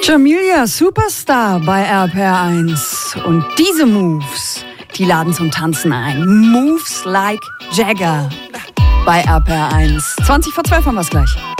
Jamelia Superstar bei RPR1. Und diese Moves, die laden zum Tanzen ein. Moves like Jagger bei RPR1. 20 vor 12 haben wir es gleich.